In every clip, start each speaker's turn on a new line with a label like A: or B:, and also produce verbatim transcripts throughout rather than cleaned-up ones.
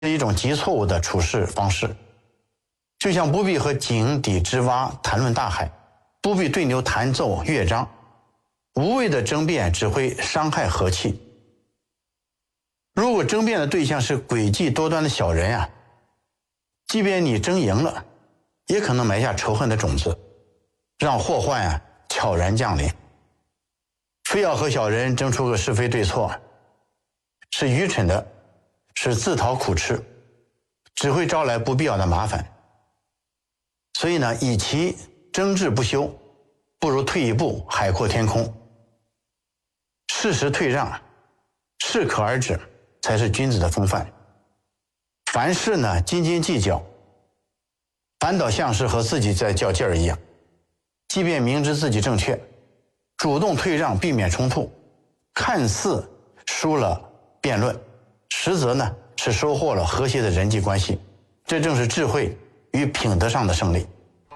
A: 一种极错误的处事方式。就像不必和井底之蛙谈论大海，不必对牛弹奏乐章，无谓的争辩只会伤害和气。如果争辩的对象是诡计多端的小人啊，即便你争赢了，也可能埋下仇恨的种子，让祸患啊悄然降临。非要和小人争出个是非对错，是愚蠢的，是自讨苦吃，只会招来不必要的麻烦。所以呢，与其争执不休，不如退一步，海阔天空。适时退让，适可而止，才是君子的风范。凡事呢，斤斤计较，反倒像是和自己在较劲儿一样。即便明知自己正确，主动退让，避免冲突，看似输了辩论，实则呢是收获了和谐的人际关系。这正是智慧与品德上的胜利。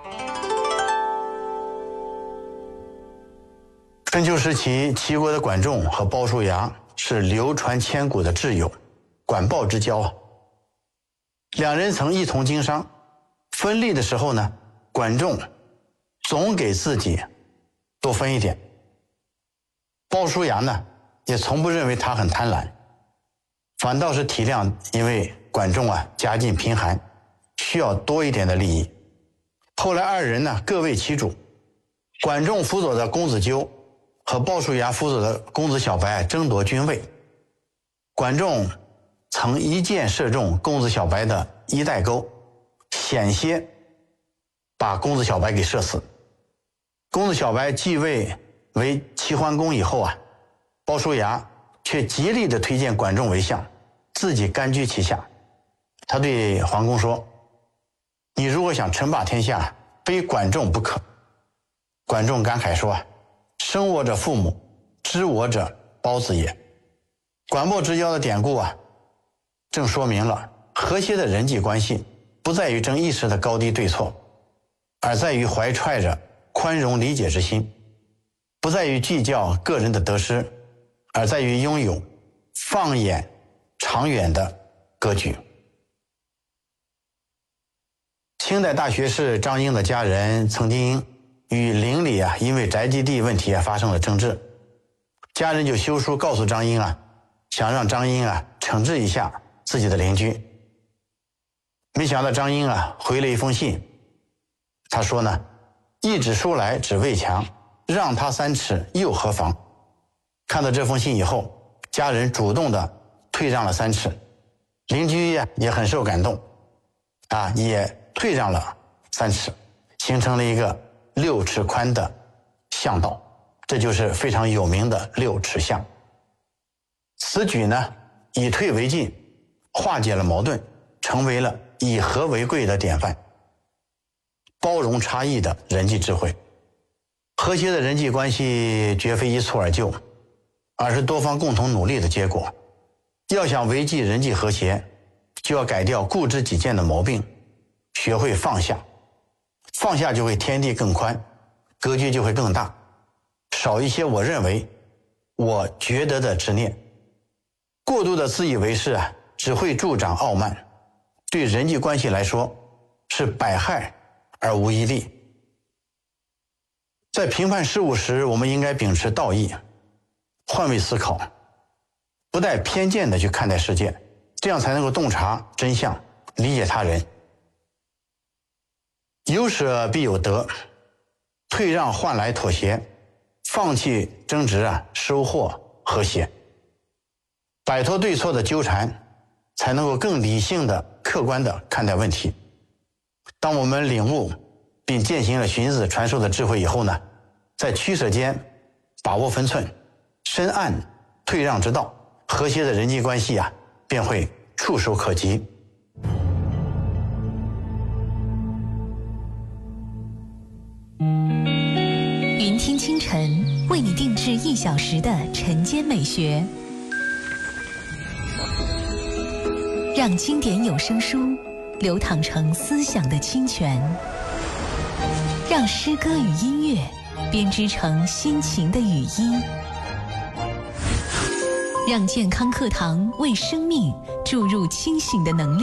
A: 春秋时期，齐国的管仲和鲍叔牙是流传千古的挚友，管鲍之交啊。两人曾一同经商，分利的时候呢，管仲总给自己多分一点，鲍叔牙呢也从不认为他很贪婪，反倒是体谅因为管仲啊家境贫寒，需要多一点的利益。后来二人呢各为其主，管仲辅佐的公子纠和鲍叔牙辅佐的公子小白争夺君位。管仲曾一箭射中公子小白的衣带钩，险些把公子小白给射死。公子小白继位为齐桓公以后啊，鲍叔牙却极力的推荐管仲为相，自己甘居其下。他对桓公说，你如果想称霸天下，非管仲不可。管仲感慨说，生我者父母，知我者包子也。管鲍之交的典故啊，正说明了和谐的人际关系不在于争一时的高低对错，而在于怀揣着宽容理解之心，不在于计较个人的得失，而在于拥有放眼长远的格局。清代大学士张英的家人曾经与邻里啊因为宅基地问题啊发生了争执，家人就修书告诉张英啊，想让张英啊惩治一下自己的邻居。没想到张英啊回了一封信，他说呢，一纸书来只为强，让他三尺又何妨。看到这封信以后，家人主动的退让了三尺，邻居呀也很受感动啊，也退让了三尺，形成了一个六尺宽的巷道，这就是非常有名的六尺巷。此举呢，以退为进，化解了矛盾，成为了以和为贵的典范。包容差异的人际智慧，和谐的人际关系绝非一蹴而就，而是多方共同努力的结果。要想维系人际和谐，就要改掉固执己见的毛病，学会放下。放下就会天地更宽，格局就会更大，少一些我认为我觉得的执念。过度的自以为是啊，只会助长傲慢，对人际关系来说是百害而无一利。在评判事物时，我们应该秉持道义，换位思考，不带偏见的去看待世界，这样才能够洞察真相，理解他人。有舍必有得，退让换来妥协，放弃争执啊，收获和谐。摆脱对错的纠缠，才能够更理性的、客观的看待问题。当我们领悟并践行了荀子传授的智慧以后呢，在取舍间把握分寸，深谙退让之道，和谐的人际关系啊，便会触手可及。
B: 云听清晨为你定制一小时的晨间美学，让经典有声书流淌成思想的清泉，让诗歌与音乐编织成心情的语音，让健康课堂为生命注入清醒的能力。